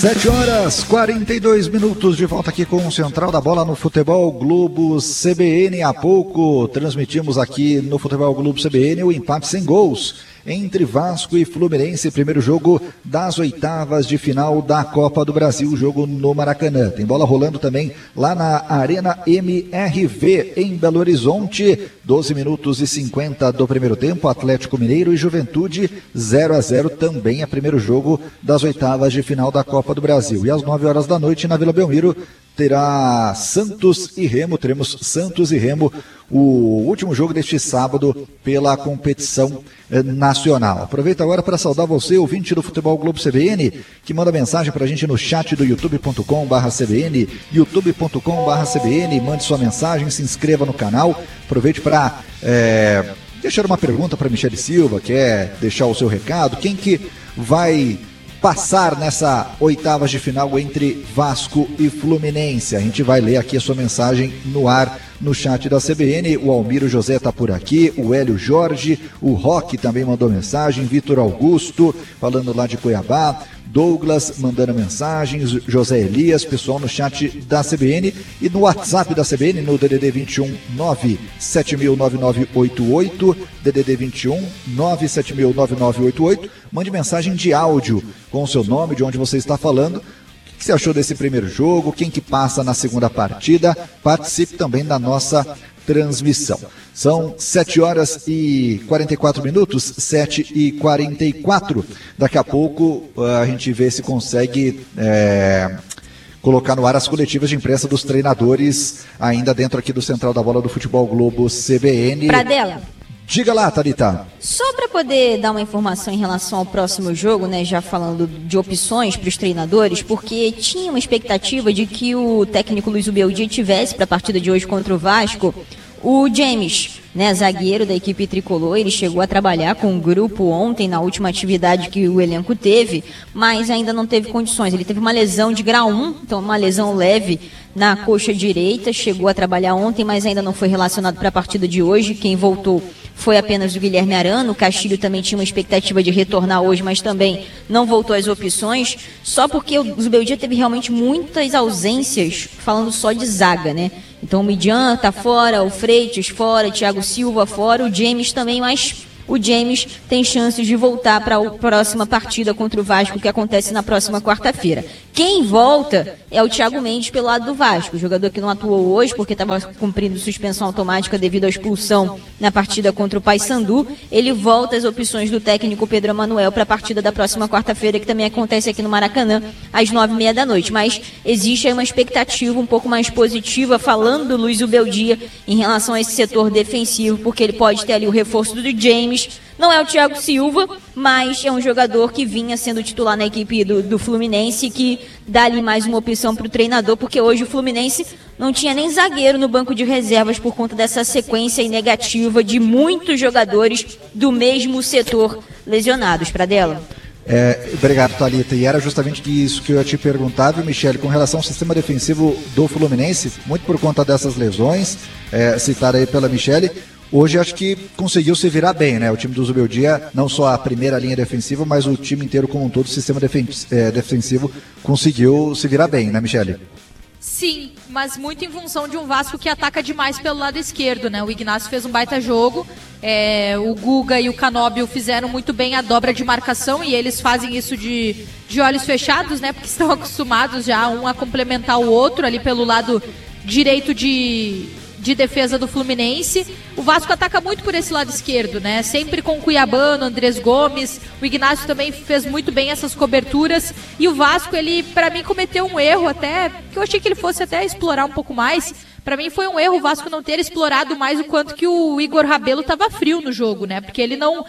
7h42 de volta aqui com o Central da Bola no Futebol Globo CBN. Há pouco transmitimos aqui no Futebol Globo CBN o empate sem gols entre Vasco e Fluminense, primeiro jogo das oitavas de final da Copa do Brasil, jogo no Maracanã. Tem bola rolando também lá na Arena MRV em Belo Horizonte, 12 minutos e 50 do primeiro tempo, Atlético Mineiro e Juventude 0-0, também é primeiro jogo das oitavas de final da Copa do Brasil. E às 9 horas da noite na Vila Belmiro terá Santos e Remo, teremos Santos e Remo, o último jogo deste sábado pela competição nacional. Aproveito agora para saudar você, ouvinte do Futebol Globo CBN, que manda mensagem para a gente no chat do youtube.com/CBN, youtube.com/CBN, mande sua mensagem, se inscreva no canal, aproveite para deixar uma pergunta para Michele Silva, quer deixar o seu recado, quem que vai passar nessa oitavas de final entre Vasco e Fluminense. A gente vai ler aqui a sua mensagem no ar, no chat da CBN. O Almiro José está por aqui, o Hélio Jorge, o Roque também mandou mensagem, Vitor Augusto falando lá de Cuiabá, Douglas mandando mensagens, José Elias, pessoal no chat da CBN e no WhatsApp da CBN, no DDD 21 9709988, DDD 21 9709988, mande mensagem de áudio com o seu nome, de onde você está falando. O que você achou desse primeiro jogo? Quem que passa na segunda partida? Participe também da nossa transmissão. São 7h44, 7h44. Daqui a pouco a gente vê se consegue colocar no ar as coletivas de imprensa dos treinadores, ainda dentro aqui do Central da Bola do Futebol Globo CBN. Pradella. Diga lá, Thalita. Só para poder dar uma informação em relação ao próximo jogo, né, já falando de opções para os treinadores, porque tinha uma expectativa de que o técnico Luiz Ubeldia tivesse para a partida de hoje contra o Vasco o James, né, zagueiro da equipe tricolor. Ele chegou a trabalhar com o grupo ontem, na última atividade que o elenco teve, mas ainda não teve condições. Ele teve uma lesão de grau 1, então uma lesão leve na coxa direita, chegou a trabalhar ontem, mas ainda não foi relacionado para a partida de hoje. Quem voltou foi apenas o Guilherme Arana. O Castilho também tinha uma expectativa de retornar hoje, mas também não voltou às opções, só porque o Zubeldia teve realmente muitas ausências, falando só de zaga, né? Então o Midian tá fora, o Freitas fora, o Thiago Silva fora, o James também, mas o James tem chances de voltar para a próxima partida contra o Vasco, que acontece na próxima quarta-feira. Quem volta é o Thiago Mendes pelo lado do Vasco, o jogador que não atuou hoje porque estava cumprindo suspensão automática devido à expulsão na partida contra o Paysandu. Ele volta às opções do técnico Pedro Emanuel para a partida da próxima quarta-feira, que também acontece aqui no Maracanã, às 9h30 da noite. Mas existe aí uma expectativa um pouco mais positiva, falando do Luiz Ubeldia, em relação a esse setor defensivo, porque ele pode ter ali o reforço do James. Não é o Thiago Silva, mas é um jogador que vinha sendo titular na equipe do Fluminense, que dá ali mais uma opção para o treinador, porque hoje o Fluminense não tinha nem zagueiro no banco de reservas por conta dessa sequência negativa de muitos jogadores do mesmo setor lesionados. Pradella. Obrigado, Thalita. E era justamente isso que eu ia te perguntar, viu, Michele, com relação ao sistema defensivo do Fluminense, muito por conta dessas lesões, citada aí pela Michele. Hoje acho que conseguiu se virar bem, né? O time do Zubeldia, não só a primeira linha defensiva, mas o time inteiro como um todo, o sistema defensivo conseguiu se virar bem, né, Michele? Sim, mas muito em função de um Vasco que ataca demais pelo lado esquerdo, né? O Ignacio fez um baita jogo, o Guga e o Canóbio fizeram muito bem a dobra de marcação, e eles fazem isso de olhos fechados, né? Porque estão acostumados já um a complementar o outro ali pelo lado direito de defesa do Fluminense. O Vasco ataca muito por esse lado esquerdo, né? Sempre com o Cuiabano, Andrés Gomes. O Ignacio também fez muito bem essas coberturas. E o Vasco, ele, pra mim, cometeu um erro até, que eu achei que ele fosse até explorar um pouco mais. Pra mim foi um erro o Vasco não ter explorado mais o quanto que o Igor Rabelo tava frio no jogo, né? Porque ele não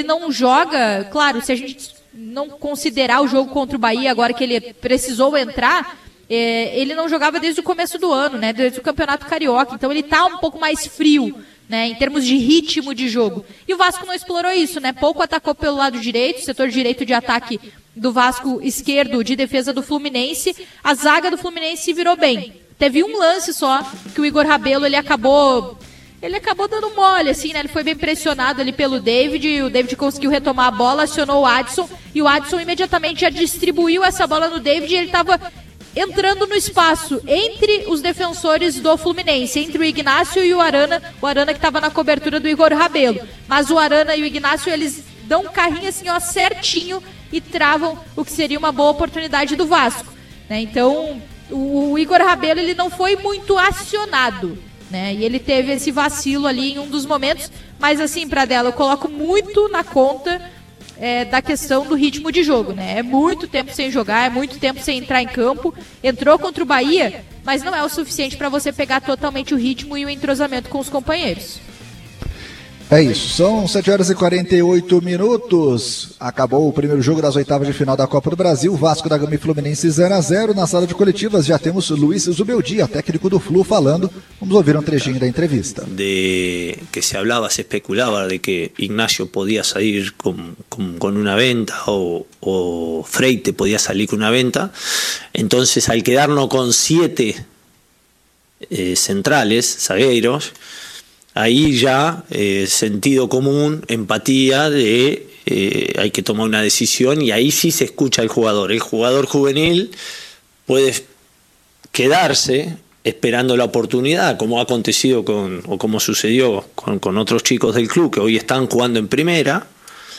joga, claro, se a gente não considerar o jogo contra o Bahia, agora que ele precisou entrar, ele não jogava desde o começo do ano, né? Desde o Campeonato Carioca, então ele tá um pouco mais frio, né? Em termos de ritmo de jogo. E o Vasco não explorou isso, né? Pouco atacou pelo lado direito, setor direito de ataque do Vasco, esquerdo de defesa do Fluminense. A zaga do Fluminense se virou bem. Teve um lance só que o Igor Rabelo, ele acabou ele acabou dando mole, assim, né? Ele foi bem pressionado ali pelo David, o David conseguiu retomar a bola, acionou o Adson, e o Adson imediatamente já distribuiu essa bola no David, e ele estava entrando no espaço entre os defensores do Fluminense, entre o Ignacio e o Arana que estava na cobertura do Igor Rabelo. Mas o Arana e o Ignacio, eles dão um carrinho assim, ó, certinho, e travam o que seria uma boa oportunidade do Vasco, né? Então, o Igor Rabelo, ele não foi muito acionado, né? E ele teve esse vacilo ali em um dos momentos, mas assim, Pradella, eu coloco muito na conta da questão do ritmo de jogo, né? É muito tempo sem jogar, é muito tempo sem entrar em campo. Entrou contra o Bahia, mas não é o suficiente para você pegar totalmente o ritmo e o entrosamento com os companheiros. É isso, são 7 horas e 48 minutos. Acabou o primeiro jogo das oitavas de final da Copa do Brasil. Vasco da Gama e Fluminense 0-0. Na sala de coletivas já temos Luiz Zubeldia, técnico do Flu, falando. Vamos ouvir um trechinho da entrevista. De que se hablaba, se especulaba de que Ignacio podía salir con una venta o Freite podía salir con una venta. Entonces, al quedarnos con 7 centrales, zagueiros, ahí ya sentido común, empatía de hay que tomar una decisión, y ahí sí se escucha al jugador. El jugador juvenil puede quedarse esperando la oportunidad, como ha acontecido o como sucedió con otros chicos del club que hoy están jugando en primera,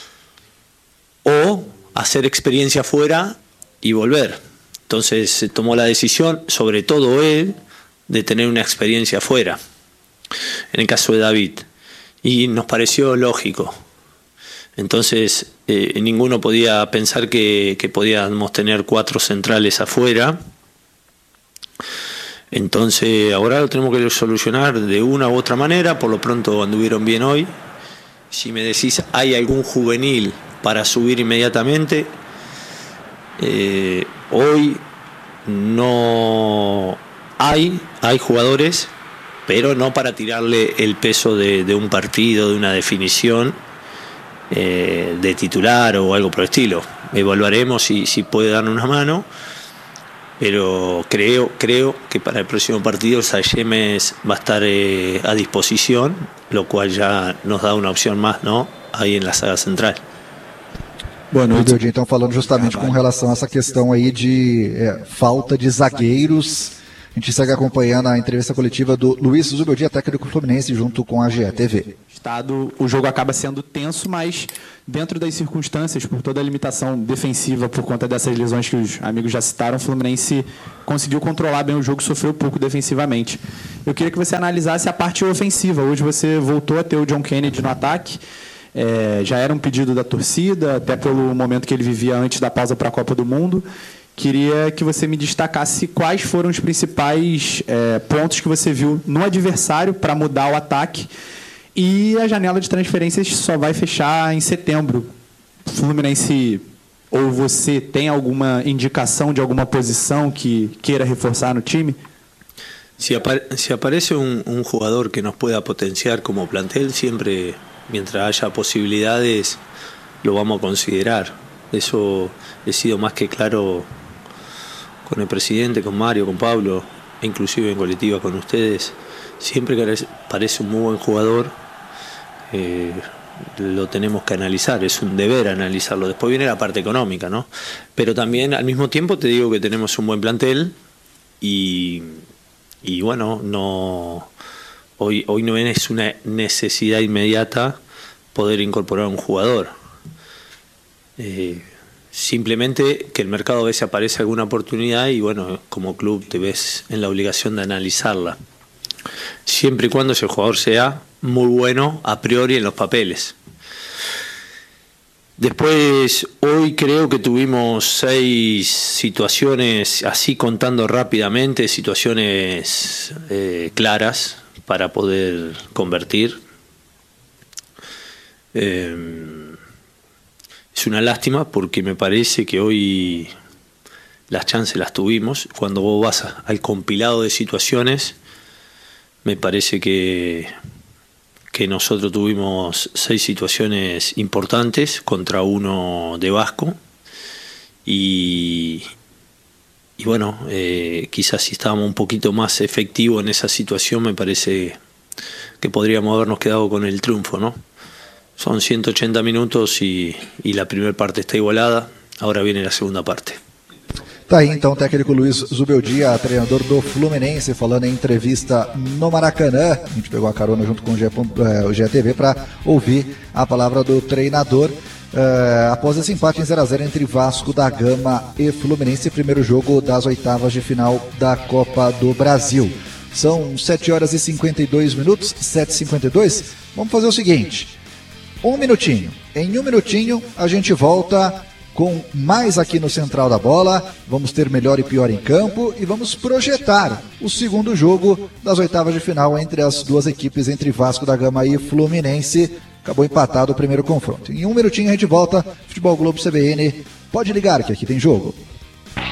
o hacer experiencia fuera y volver. Entonces se tomó la decisión, sobre todo él, de tener una experiencia fuera, en el caso de David, y nos pareció lógico. Entonces ninguno podía pensar que podíamos tener 4 centrales afuera. Entonces ahora lo tenemos que solucionar de una u otra manera. Por lo pronto anduvieron bien hoy. Si me decís, ¿hay algún juvenil para subir inmediatamente? Hoy no hay jugadores, pero no para tirarle el peso de un partido, de una definición de titular o algo por el estilo. Evaluaremos si puede darnos una mano, pero creo que para el próximo partido Sallemes va a estar a disposición, lo cual ya nos da una opción más, ¿no? Ahí en la saga central. Boa noite. Então, falando justamente com relação a essa questão aí de falta de zagueiros, a gente segue acompanhando a entrevista coletiva do Luiz Zubeldia, técnico Fluminense, junto com a GE.TV. O jogo acaba sendo tenso, mas dentro das circunstâncias, por toda a limitação defensiva, por conta dessas lesões que os amigos já citaram, o Fluminense conseguiu controlar bem o jogo, sofreu pouco defensivamente. Eu queria que você analisasse a parte ofensiva. Hoje você voltou a ter o John Kennedy no ataque. Já era um pedido da torcida, até pelo momento que ele vivia antes da pausa para a Copa do Mundo. Queria que você me destacasse quais foram os principais pontos que você viu no adversário para mudar o ataque. E a janela de transferências só vai fechar em setembro. O Fluminense, ou você tem alguma indicação de alguma posição que queira reforçar no time? Si aparece un jugador que nos pueda potenciar como plantel, siempre, mientras haya posibilidades, lo vamos a considerar. Eso he sido más que claro con el presidente, con Mario, con Pablo, e inclusive en colectiva con ustedes. Siempre que parece un muy buen jugador, lo tenemos que analizar, es un deber analizarlo. Después viene la parte económica, ¿no? Pero también al mismo tiempo te digo que tenemos un buen plantel y bueno, hoy no es una necesidad inmediata poder incorporar a un jugador. Simplemente que el mercado a veces aparece alguna oportunidad y bueno, como club te ves en la obligación de analizarla, siempre y cuando ese jugador sea muy bueno a priori en los papeles. Después, hoy creo que tuvimos 6 situaciones, así contando rápidamente, situaciones claras para poder convertir. Es una lástima porque me parece que hoy las chances las tuvimos. Cuando vos vas al compilado de situaciones, me parece que nosotros tuvimos 6 situaciones importantes contra 1 de Vasco y bueno, quizás si estábamos un poquito más efectivos en esa situación, me parece que podríamos habernos quedado con el triunfo, ¿no? Son 180 minutos y la primera parte está igualada, ahora viene la segunda parte. Tá aí então o técnico Luiz Zubeldia, treinador do Fluminense, falando em entrevista no Maracanã. A gente pegou a carona junto com o GTV para ouvir a palavra do treinador. Após esse empate em 0-0 entre Vasco da Gama e Fluminense, primeiro jogo das oitavas de final da Copa do Brasil. São 7 horas e 52 minutos, 7h52. Vamos fazer o seguinte, um minutinho. Em um minutinho a gente volta com mais aqui no Central da Bola. Vamos ter melhor e pior em campo e vamos projetar o segundo jogo das oitavas de final entre as duas equipes, entre Vasco da Gama e Fluminense. Acabou empatado o primeiro confronto. Em um minutinho a gente volta. Futebol Globo CBN, pode ligar que aqui tem jogo.